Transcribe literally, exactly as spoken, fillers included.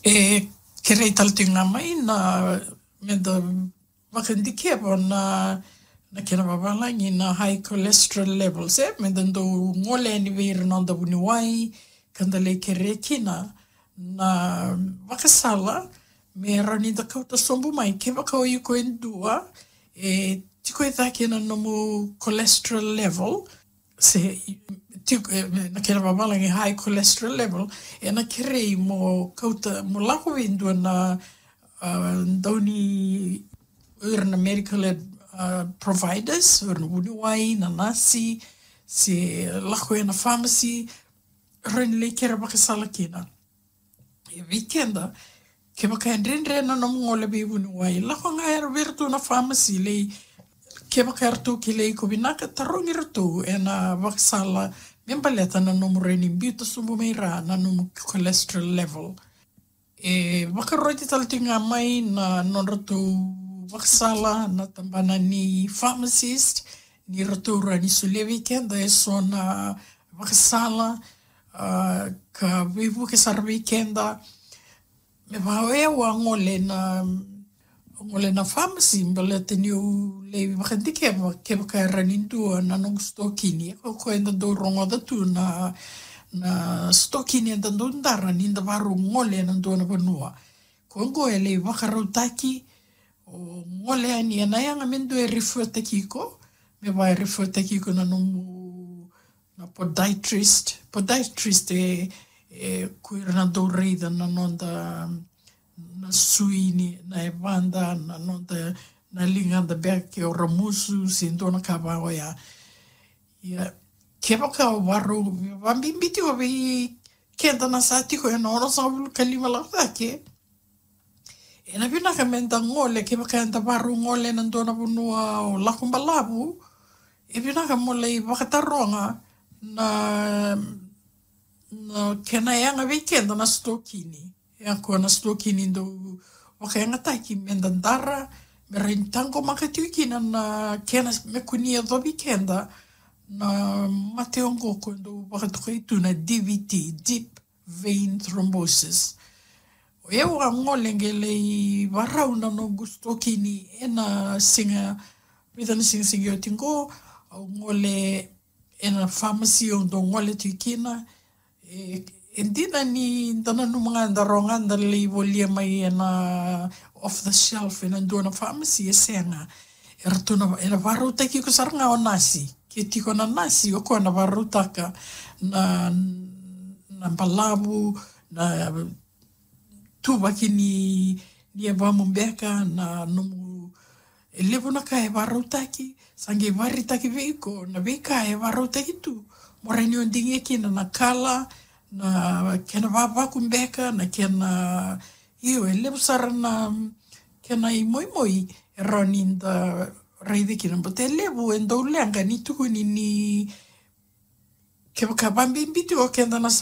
E ke rei taltinga mai na me da wakandikewa na na kena wawalangi na high cholesterol levels e me da ndo ngole ni veira na da wuni wai kanda le ke rekina na wakasala me rani da kauta sombu mai ke wakao i ko endua e tiko e taki na nomu cholesterol level se tiko na kena wawalangi high cholesterol level e na kerei mo kauta mo lako endua na uh, dauni ur na medical uh, providers ur na wuni wai na nasi se lako e na pharmacy rani le kera wakasala kina e weekenda ke baka ndrendre na no ngole be wuni wai lako nga era vertu na pharmacy le ke baka ertu ki le ko binaka tarongi rtu e na wakasala membaleta na no mureni bito sumbu meira na no cholesterol level e baka roti taltinga mai na non rtu wakasala na tambana ni pharmacist ni rtu rani sule weekend e so na wakasala uh, ka vivu ke sar weekenda me va e wa ngole na ngole na pharmacy mbale teniu le wakandike ke ka ranindu na no stokini ko ko enda do rongo da tu na na stokini enda do ndara ni nda varu ngole na do na banua ko ngo ele wakarutaki o ngole ani na yanga mendo e refer takiko me va refer takiko na no na podiatrist podiatrist e e kuira na do reida na nonda na suini na e banda na nonda na linga da beke o ramusu sinto na kabawa ya ya keba ka waru wambi biti wa bi kenda na sati ko na ora sa kalima la ke e na bina ka menta ngole keba ka enta waru ngole na dona bunua o la kumbalabu e bina ka mole wakataronga na na kena yanga weekend na stokini ya ko na stokini ndo wakanga taki mendandara merintango makatiki na na kena me kunia do weekenda na mateongo ko ndo wakatukai na D V T deep vein thrombosis o e wa ngolengele warau na no stokini ena singa midana singa singa tingo ngole ena pharmacy o ndo ngole tikina e endina ni dana no mga ndaronga ndali volia mai na off the shelf ena ndo na pharmacy esenga ertuna era varuta ki ko sarnga o nasi ki tiko na nasi o ko na varuta ka na na balabu na tuba kini ni vamo beka na no elevo na ka e varuta ki sange varita ki veiko na veka e varuta ki tu morani on dinge kina na kala na kena vava kumbeka na kena io ele busara na kena i moi moi raninda raide kina bote levu endo lenga ni tuku ni ni ke ka bambi biti o kenda na